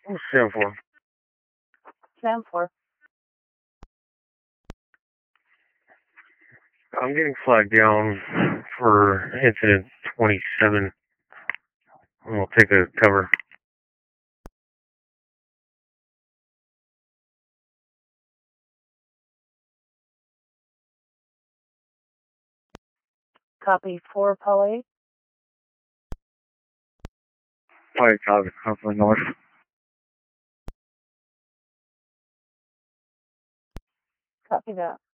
Stand for. Stand for. I'm getting flagged down for incident 27. We'll take a cover. Copy 4, Polly. Probably copy north. Copy that.